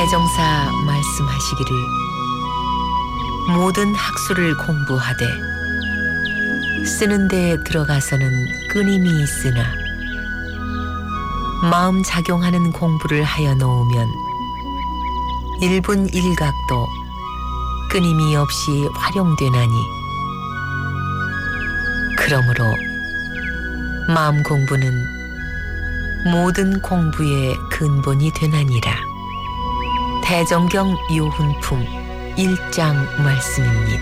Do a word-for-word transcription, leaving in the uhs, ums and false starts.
대종사 말씀하시기를 모든 학술을 공부하되 쓰는 데에 들어가서는 끊임이 있으나 마음 작용하는 공부를 하여 놓으면 일분 일각도 끊임이 없이 활용되나니 그러므로 마음 공부는 모든 공부의 근본이 되나니라. 대정경 요훈품 일 장 말씀입니다.